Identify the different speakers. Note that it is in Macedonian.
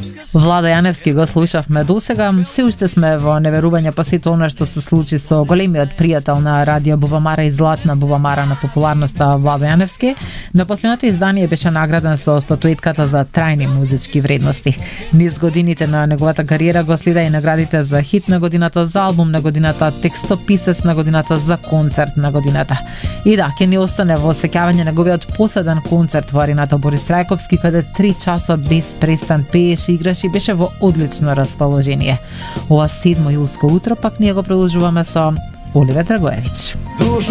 Speaker 1: Владо Јаневски го слушавме досега. Се уште сме во неверување по сето она што се случи со големиот пријател на радио Бубамара и златна Бубамара на популарноста Владо Јаневски. На последното издание беше награден со статуетката за трајни музички вредности. Низ годините на неговата кариера го следа и наградите за хит на годината, за албум на годината, текстописец на годината, за концерт на годината. И да, ќе ни остане во сеќавање неговиот последен концерт во арената Борис Трајковски, каде 3 часа без престан пееше, играше и беше во одлично расположение. Ова 7 јулско утро пак ние го продолжуваме со Оливер Драгоевич.